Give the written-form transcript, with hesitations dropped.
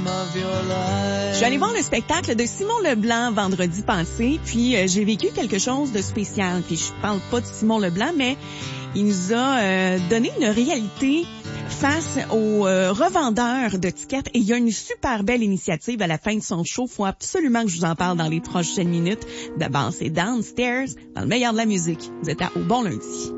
Je suis allée voir le spectacle de Simon Leblanc vendredi passé, puis j'ai vécu quelque chose de spécial. Puis je parle pas de Simon Leblanc, mais il nous a donné une réalité face aux revendeurs de tickets. Et il y a une super belle initiative à la fin de son show. Faut absolument que je vous en parle dans les prochaines minutes. D'abord, c'est Downstairs, dans le meilleur de la musique. Vous êtes à Au Bon Lundi.